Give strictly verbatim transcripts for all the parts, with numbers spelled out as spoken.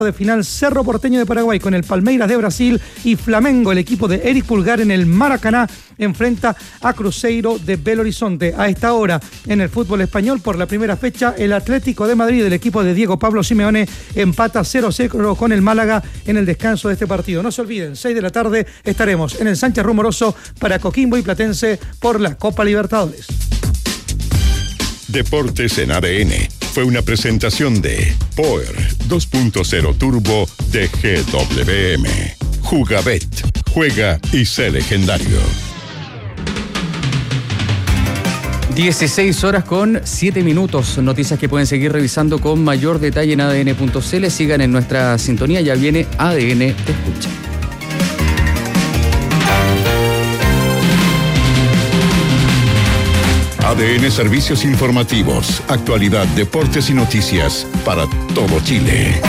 de final Cerro Porteño de Paraguay con el Palmeiras de Brasil y Flamengo, el equipo de Eric Pulgar en el Maracaná, enfrenta a Cruzeiro de Belo Horizonte. A esta hora en el fútbol español, por la primera fecha, el Atlético de Madrid, el equipo de Diego Pablo Simeone, empata cero a cero con el Málaga en el descanso de este partido. No se olviden, seis de la tarde estaremos en el Sánchez Rumoroso para Coquimbo y Platense por la Copa Libertadores. Deportes en A D N fue una presentación de Power dos punto cero Turbo de G W M. Jugabet, juega y sé legendario. dieciséis horas con siete minutos. Noticias que pueden seguir revisando con mayor detalle en A D N punto C L. Sigan en nuestra sintonía, ya viene A D N Te Escucha. A D N Servicios Informativos, actualidad, deportes y noticias para todo Chile.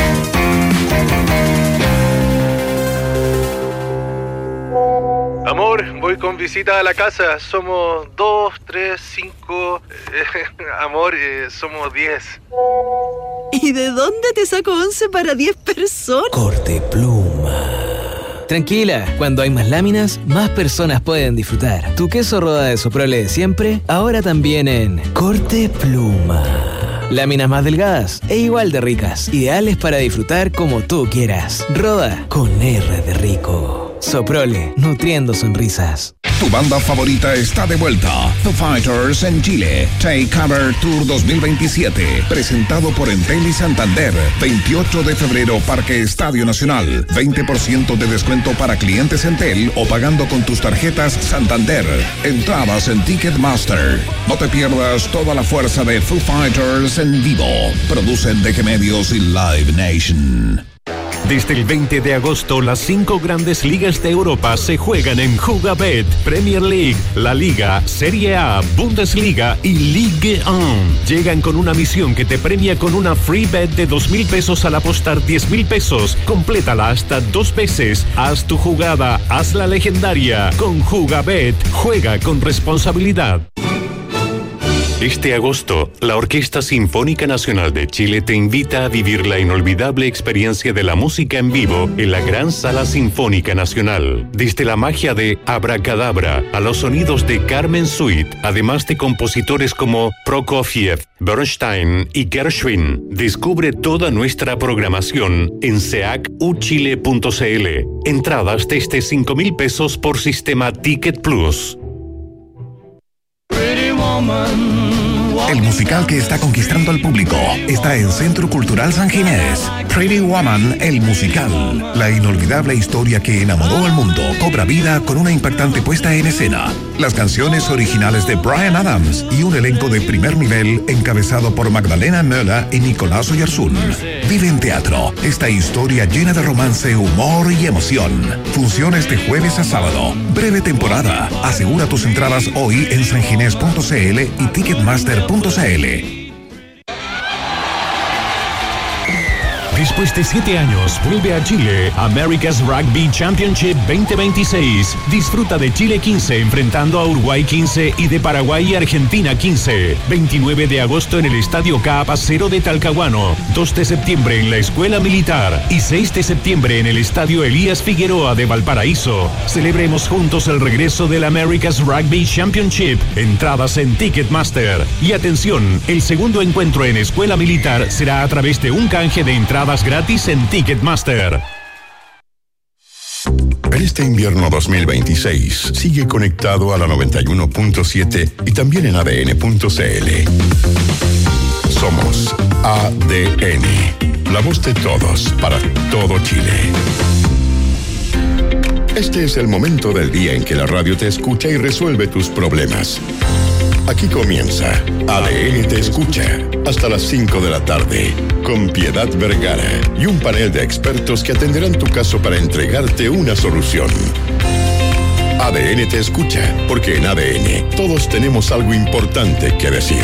Amor, voy con visita a la casa. Somos dos, tres, cinco... Eh, amor, eh, somos diez. ¿Y de dónde te saco once para diez personas? Corte Pluma. Tranquila, cuando hay más láminas, más personas pueden disfrutar. Tu queso Roda de Soprole de siempre, ahora también en Corte Pluma. Láminas más delgadas e igual de ricas, ideales para disfrutar como tú quieras. Roda con R de rico. Soprole, nutriendo sonrisas. Tu banda favorita está de vuelta. Foo Fighters en Chile. Take Cover Tour dos mil veintisiete. Presentado por Entel y Santander. veintiocho de febrero, Parque Estadio Nacional. veinte por ciento de descuento para clientes Entel o pagando con tus tarjetas Santander. Entradas en Ticketmaster. No te pierdas toda la fuerza de Foo Fighters en vivo. Producen D G Medios y Live Nation. Desde el veinte de agosto, las cinco grandes ligas de Europa se juegan en Jugabet. Premier League, La Liga, Serie A, Bundesliga y Ligue uno. Llegan con una misión que te premia con una free bet de dos mil pesos al apostar diez mil pesos. Complétala hasta dos veces. Haz tu jugada, hazla legendaria. Con Jugabet, juega con responsabilidad. Este agosto, la Orquesta Sinfónica Nacional de Chile te invita a vivir la inolvidable experiencia de la música en vivo en la Gran Sala Sinfónica Nacional. Desde la magia de Abracadabra a los sonidos de Carmen Suite, además de compositores como Prokofiev, Bernstein y Gershwin. Descubre toda nuestra programación en seac u chile punto c l. Entradas desde cinco mil pesos por sistema Ticket Plus. El musical que está conquistando al público está en Centro Cultural San Ginés. Pretty Woman, el musical. La inolvidable historia que enamoró al mundo cobra vida con una impactante puesta en escena. Las canciones originales de Bryan Adams y un elenco de primer nivel encabezado por Magdalena Möller y Nicolás Oyarzún. Vive en teatro esta historia llena de romance, humor y emoción. Funciones de jueves a sábado. Breve temporada. Asegura tus entradas hoy en sanginés punto c l y ticketmaster punto c l. Después de siete años, vuelve a Chile America's Rugby Championship veinte veintiséis. Disfruta de Chile quince enfrentando a Uruguay quince y de Paraguay y Argentina quince. veintinueve de agosto en el Estadio Caapacero de Talcahuano. dos de septiembre en la Escuela Militar y seis de septiembre en el Estadio Elías Figueroa de Valparaíso. Celebremos juntos el regreso del America's Rugby Championship. Entradas en Ticketmaster. Y atención, el segundo encuentro en Escuela Militar será a través de un canje de entradas gratis en Ticketmaster. En este invierno dos mil veintiséis, sigue conectado a la noventa y uno punto siete y también en A D N punto c l. Somos A D N, la voz de todos para todo Chile. Este es el momento del día en que la radio te escucha y resuelve tus problemas. Aquí comienza A D N Te Escucha, hasta las cinco de la tarde, con Piedad Vergara y un panel de expertos que atenderán tu caso para entregarte una solución. A D N Te Escucha, porque en A D N todos tenemos algo importante que decir.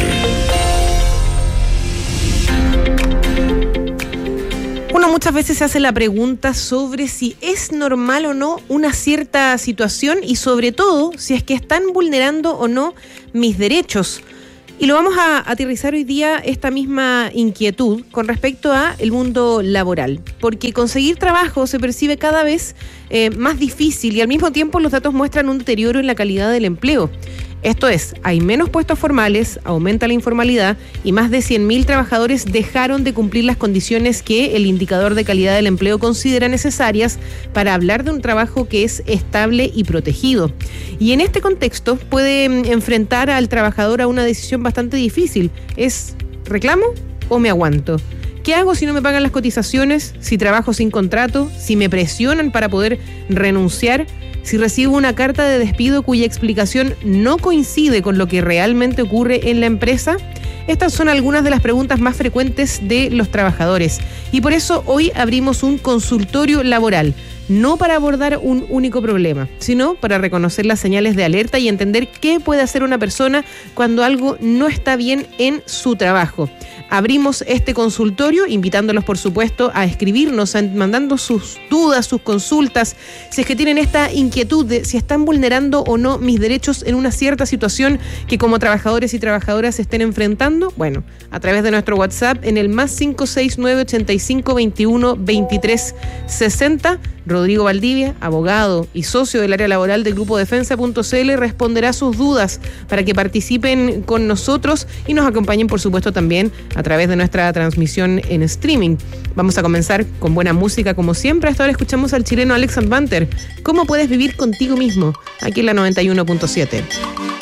Uno muchas veces se hace la pregunta sobre si es normal o no una cierta situación y sobre todo si es que están vulnerando o no mis derechos. Y lo vamos a aterrizar hoy día, esta misma inquietud, con respecto a el mundo laboral. Porque conseguir trabajo se percibe cada vez eh, más difícil y al mismo tiempo los datos muestran un deterioro en la calidad del empleo. Esto es, hay menos puestos formales, aumenta la informalidad y más de cien mil trabajadores dejaron de cumplir las condiciones que el indicador de calidad del empleo considera necesarias para hablar de un trabajo que es estable y protegido. Y en este contexto puede enfrentar al trabajador a una decisión bastante difícil. ¿Es reclamo o me aguanto? ¿Qué hago si no me pagan las cotizaciones? ¿Si trabajo sin contrato? ¿Si me presionan para poder renunciar? Si recibo una carta de despido cuya explicación no coincide con lo que realmente ocurre en la empresa. Estas son algunas de las preguntas más frecuentes de los trabajadores y por eso hoy abrimos un consultorio laboral, no para abordar un único problema, sino para reconocer las señales de alerta y entender qué puede hacer una persona cuando algo no está bien en su trabajo. Abrimos este consultorio invitándolos, por supuesto, a escribirnos, a, mandando sus dudas, sus consultas, si es que tienen esta inquietud de si están vulnerando o no mis derechos en una cierta situación que como trabajadores y trabajadoras estén enfrentando. Bueno, a través de nuestro WhatsApp en el más cinco seis nueve, ochenta y cinco, veintiuno, veintitrés, sesenta. Rodrigo Valdivia, abogado y socio del área laboral del Grupo Defensa punto c l, responderá sus dudas para que participen con nosotros y nos acompañen, por supuesto, también a través de nuestra transmisión en streaming. Vamos a comenzar con buena música, como siempre. Hasta ahora escuchamos al chileno Alex Banter. ¿Cómo puedes vivir contigo mismo? Aquí en la noventa y uno punto siete.